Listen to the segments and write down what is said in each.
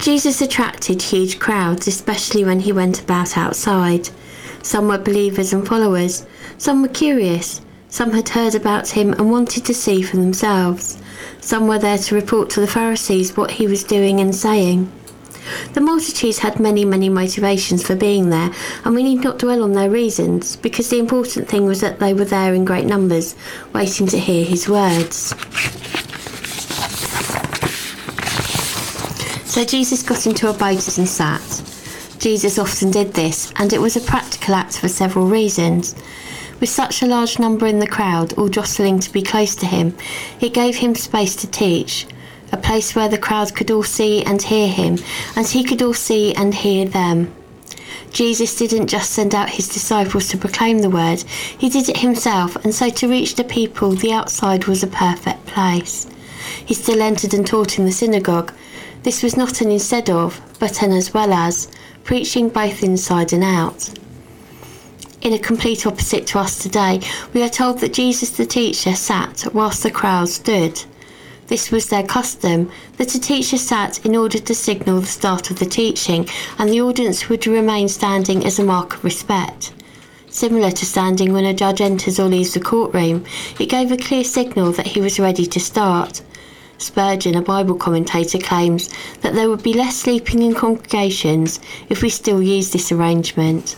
Jesus attracted huge crowds, especially when he went about outside. Some were believers and followers, some were curious, some had heard about him and wanted to see for themselves. Some were there to report to the Pharisees what he was doing and saying. The multitudes had many motivations for being there, and we need not dwell on their reasons, because the important thing was that they were there in great numbers, waiting to hear his words. So Jesus got into a boat and sat. Jesus often did this, and it was a practical act for several reasons. With such a large number in the crowd, all jostling to be close to him, it gave him space to teach, a place where the crowd could all see and hear him, and he could all see and hear them. Jesus didn't just send out his disciples to proclaim the word, he did it himself, and so to reach the people, the outside was a perfect place. He still entered and taught in the synagogue. This was not an instead of, but an as well as, preaching both inside and out. In a complete opposite to us today, we are told that Jesus the teacher sat whilst the crowd stood. This was their custom, that a teacher sat in order to signal the start of the teaching, and the audience would remain standing as a mark of respect. Similar to standing when a judge enters or leaves the courtroom, it gave a clear signal that he was ready to start. Spurgeon, a Bible commentator, claims that there would be less sleeping in congregations if we still used this arrangement.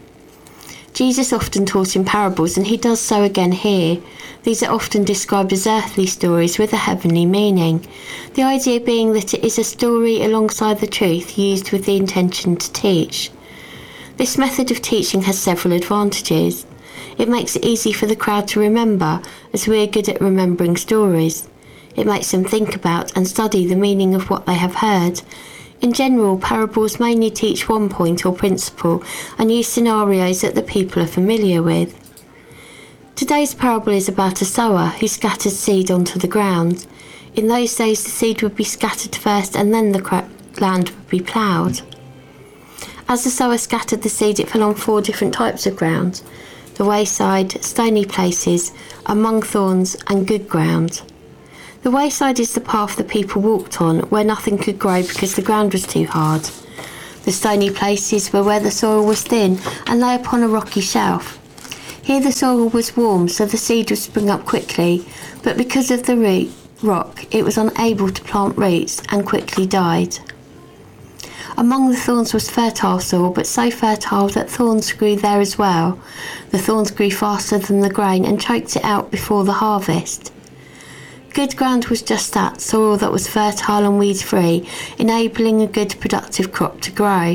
Jesus often taught in parables, and he does so again here. These are often described as earthly stories with a heavenly meaning, the idea being that it is a story alongside the truth used with the intention to teach. This method of teaching has several advantages. It makes it easy for the crowd to remember, as we are good at remembering stories. It makes them think about and study the meaning of what they have heard. In general, parables mainly teach one point or principle and use scenarios that the people are familiar with. Today's parable is about a sower who scattered seed onto the ground. In those days, the seed would be scattered first and then the land would be ploughed. As the sower scattered the seed, it fell on 4 different types of ground: the wayside, stony places, among thorns, and good ground. The wayside is the path the people walked on, where nothing could grow because the ground was too hard. The stony places were where the soil was thin and lay upon a rocky shelf. Here the soil was warm, so the seed would spring up quickly, but because of the rock, it was unable to plant roots and quickly died. Among the thorns was fertile soil, but so fertile that thorns grew there as well. The thorns grew faster than the grain and choked it out before the harvest. Good ground was just that, soil that was fertile and weed-free, enabling a good productive crop to grow.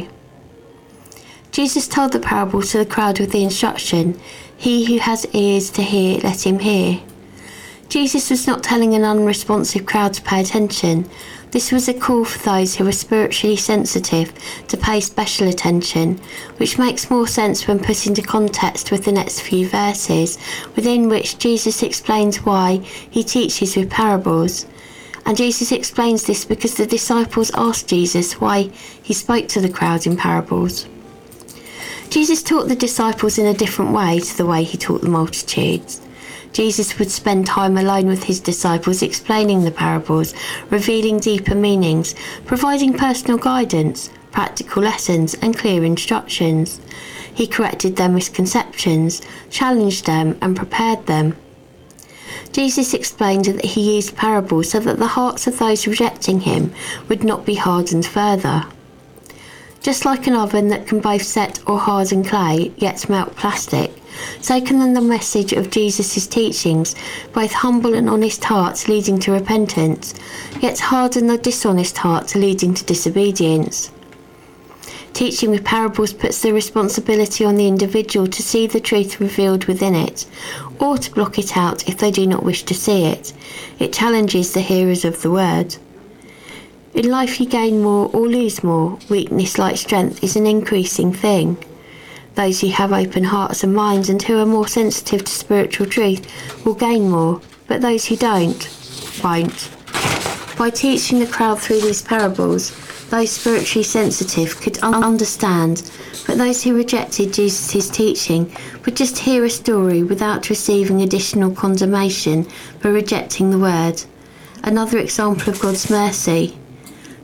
Jesus told the parable to the crowd with the instruction, "He who has ears to hear, let him hear." Jesus was not telling an unresponsive crowd to pay attention. This was a call for those who were spiritually sensitive to pay special attention, which makes more sense when put into context with the next few verses, within which Jesus explains why he teaches with parables. And Jesus explains this because the disciples asked Jesus why he spoke to the crowd in parables. Jesus taught the disciples in a different way to the way he taught the multitudes. Jesus would spend time alone with his disciples explaining the parables, revealing deeper meanings, providing personal guidance, practical lessons, and clear instructions. He corrected their misconceptions, challenged them, and prepared them. Jesus explained that he used parables so that the hearts of those rejecting him would not be hardened further. Just like an oven that can both set or harden clay, yet melt plastic, so can the message of Jesus' teachings both humble an honest heart leading to repentance, yet harden a dishonest heart leading to disobedience. Teaching with parables puts the responsibility on the individual to see the truth revealed within it, or to block it out if they do not wish to see it. It challenges the hearers of the word. In life you gain more or lose more. Weakness, like strength, is an increasing thing. Those who have open hearts and minds and who are more sensitive to spiritual truth will gain more, but those who don't, won't. By teaching the crowd through these parables, those spiritually sensitive could understand, but those who rejected Jesus' teaching would just hear a story without receiving additional condemnation for rejecting the word. Another example of God's mercy.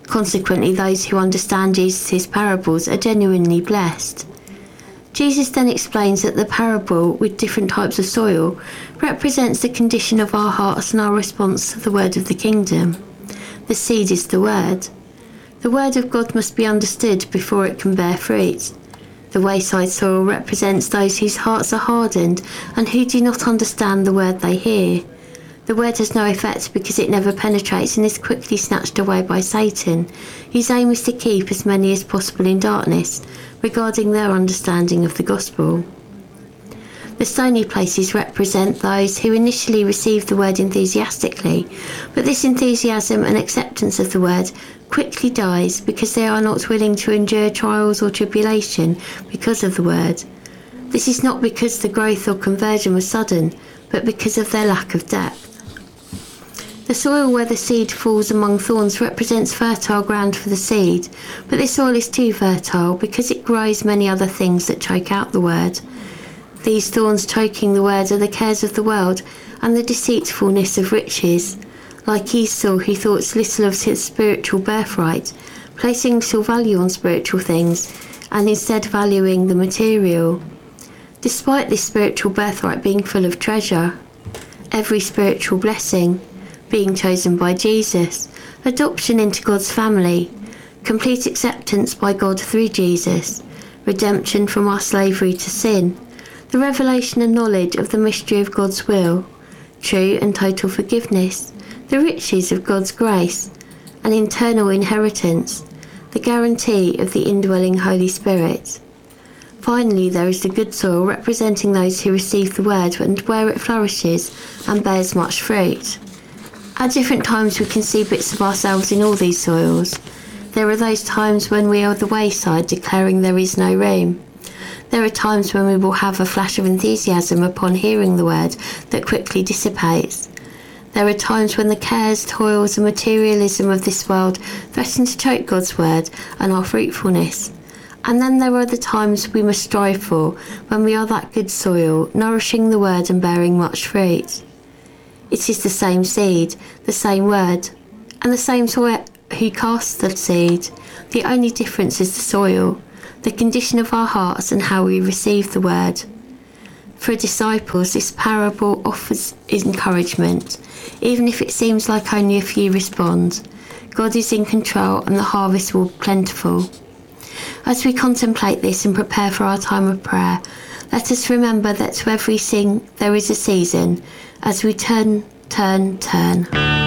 Consequently, those who understand Jesus' parables are genuinely blessed. Jesus then explains that the parable with different types of soil represents the condition of our hearts and our response to the word of the kingdom. The seed is the word. The word of God must be understood before it can bear fruit. The wayside soil represents those whose hearts are hardened and who do not understand the word they hear. The word has no effect because it never penetrates and is quickly snatched away by Satan, whose aim is to keep as many as possible in darkness regarding their understanding of the gospel. The stony places represent those who initially receive the word enthusiastically, but this enthusiasm and acceptance of the word quickly dies because they are not willing to endure trials or tribulation because of the word. This is not because the growth or conversion was sudden, but because of their lack of depth. The soil where the seed falls among thorns represents fertile ground for the seed, but this soil is too fertile because it grows many other things that choke out the word. These thorns choking the word are the cares of the world and the deceitfulness of riches. Like Esau, who thought little of his spiritual birthright, placing little value on spiritual things and instead valuing the material. Despite this spiritual birthright being full of treasure, every spiritual blessing, being chosen by Jesus, adoption into God's family, complete acceptance by God through Jesus, redemption from our slavery to sin, the revelation and knowledge of the mystery of God's will, true and total forgiveness, the riches of God's grace, an internal inheritance, the guarantee of the indwelling Holy Spirit. Finally, there is the good soil representing those who receive the word and where it flourishes and bears much fruit. At different times we can see bits of ourselves in all these soils. There are those times when we are the wayside declaring there is no room. There are times when we will have a flash of enthusiasm upon hearing the word that quickly dissipates. There are times when the cares, toils and materialism of this world threaten to choke God's word and our fruitfulness. And then there are the times we must strive for, when we are that good soil, nourishing the word and bearing much fruit. It is the same seed, the same word, and the same soil who casts the seed. The only difference is the soil, the condition of our hearts and how we receive the word. For disciples, this parable offers encouragement, even if it seems like only a few respond. God is in control and the harvest will be plentiful. As we contemplate this and prepare for our time of prayer, let us remember that to everything there is a season, as we turn.